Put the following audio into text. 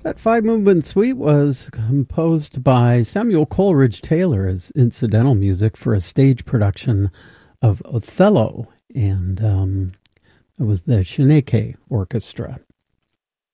That five-movement suite was composed by Samuel Coleridge Taylor as incidental music for a stage production of Othello, and it was the Shanachie Orchestra.